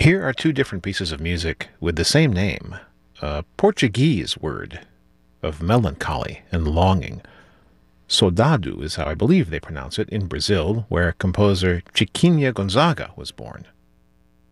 Here are two different pieces of music with the same name, a Portuguese word of melancholy and longing. Saudade is how I believe they pronounce it in Brazil, where composer Chiquinha Gonzaga was born.